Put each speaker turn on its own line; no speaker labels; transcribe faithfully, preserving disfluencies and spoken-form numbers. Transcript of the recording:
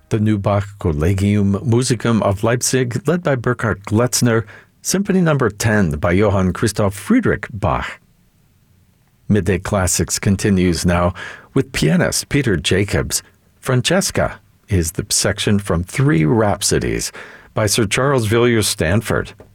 The Neubach Collegium Musicum of Leipzig, led by Burkhard Gletzner, Symphony Number ten by Johann Christoph Friedrich Bach. Midday Classics continues now with pianist Peter Jacobs. Francesca is the section from Three Rhapsodies by Sir Charles Villiers Stanford.